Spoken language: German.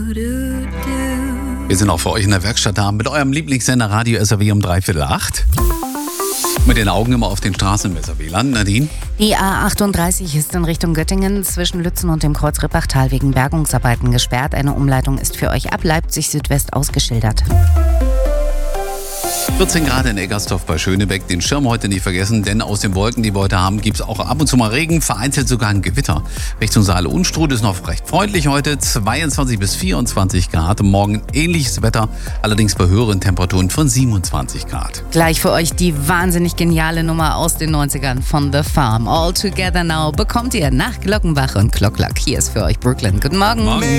Wir sind auch für euch in der Werkstatt da mit eurem Lieblingssender Radio SAW um 7:45. Mit den Augen immer auf den Straßen im SAW-Land. Nadine? Die A38 ist in Richtung Göttingen zwischen Lützen und dem Kreuz Rippachtal wegen Bergungsarbeiten gesperrt. Eine Umleitung ist für euch ab Leipzig Südwest ausgeschildert. 14 Grad in Eggersdorf bei Schönebeck. Den Schirm heute nicht vergessen, denn aus den Wolken, die wir heute haben, gibt es auch ab und zu mal Regen, vereinzelt sogar ein Gewitter. Richtung Saale-Unstrut ist noch recht freundlich heute, 22 bis 24 Grad. Morgen ähnliches Wetter, allerdings bei höheren Temperaturen von 27 Grad. Gleich für euch die wahnsinnig geniale Nummer aus den 90ern von The Farm. All Together Now bekommt ihr nach Glockenbach und Clock Luck. Hier ist für euch Brooklyn. Guten Morgen. Morgen.